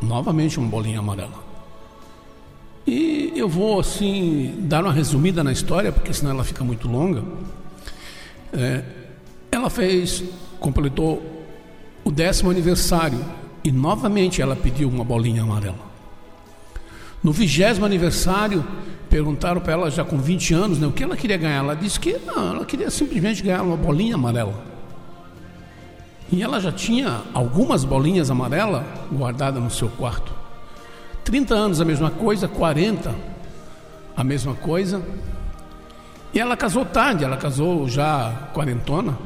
novamente uma bolinha amarela. E eu vou assim dar uma resumida na história, porque senão ela fica muito longa. Ela completou o 10º aniversário e novamente ela pediu uma bolinha amarela. No 20º aniversário, perguntaram para ela, já com 20 anos, o que ela queria ganhar. Ela disse que não, ela queria simplesmente ganhar uma bolinha amarela. E ela já tinha algumas bolinhas amarelas guardadas no seu quarto. 30 anos a mesma coisa, 40 a mesma coisa. E ela casou tarde, ela casou já quarentona.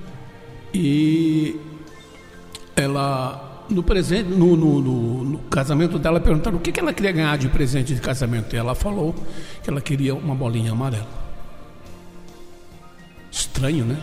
E ela, no casamento dela, perguntaram o que ela queria ganhar de presente de casamento. E ela falou que ela queria uma bolinha amarela. Estranho, né?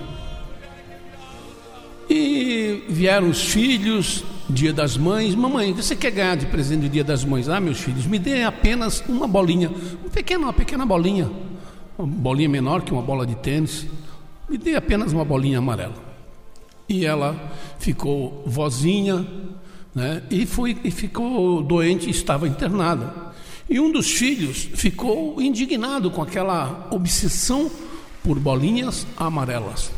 E vieram os filhos, Dia das Mães. Mamãe, você quer ganhar de presente do Dia das Mães? Ah, meus filhos, me dê apenas uma bolinha, uma pequena bolinha, uma bolinha menor que uma bola de tênis. Me dê apenas uma bolinha amarela. E ela ficou vozinha, né? E ficou doente e estava internada. E um dos filhos ficou indignado com aquela obsessão por bolinhas amarelas.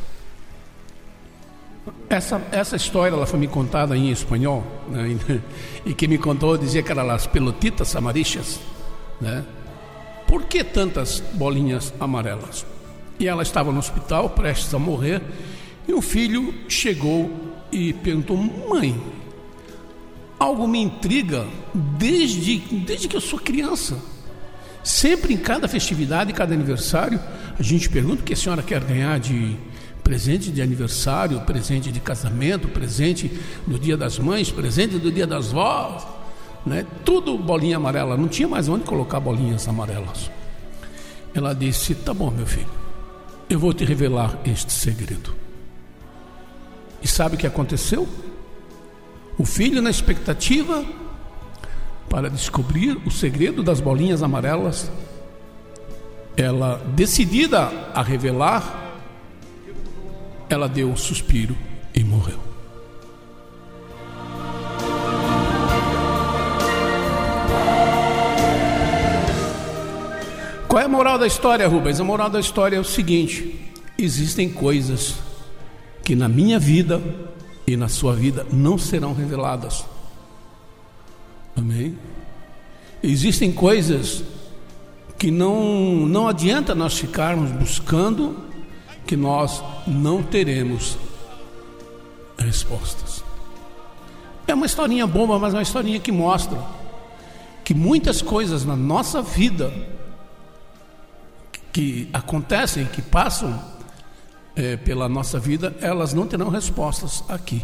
Essa história ela foi me contada em espanhol, né? E quem me contou dizia que eram as pelotitas amarillas, né? Por que tantas bolinhas amarelas? E ela estava no hospital, prestes a morrer, e o filho chegou e perguntou: mãe, algo me intriga desde que eu sou criança. Sempre em cada festividade, cada aniversário, a gente pergunta o que a senhora quer ganhar de presente de aniversário, presente de casamento, presente do Dia das Mães, presente do Dia das Vós, né? Tudo bolinha amarela, não tinha mais onde colocar bolinhas amarelas. Ela disse: tá bom, meu filho, eu vou te revelar este segredo. E sabe o que aconteceu? O filho, na expectativa para descobrir o segredo das bolinhas amarelas, ela, decidida a revelar, ela deu um suspiro e morreu. Qual é a moral da história, Rubens? A moral da história é o seguinte: existem coisas que na minha vida e na sua vida não serão reveladas. Amém? Existem coisas que não adianta nós ficarmos buscando, que nós não teremos respostas. É uma historinha boba, mas é uma historinha que mostra que muitas coisas na nossa vida que acontecem, que passam pela nossa vida, elas não terão respostas aqui.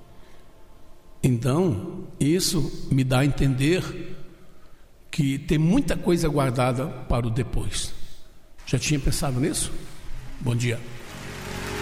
Então, isso me dá a entender que tem muita coisa guardada para o depois. Já tinha pensado nisso? Bom dia.